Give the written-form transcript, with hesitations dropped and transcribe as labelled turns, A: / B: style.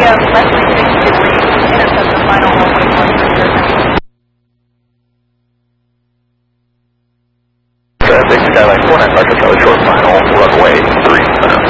A: left 360 degrees to intercept the final runway 13.
B: Traffic, Skyline 49, Marcus, short final, runway 3.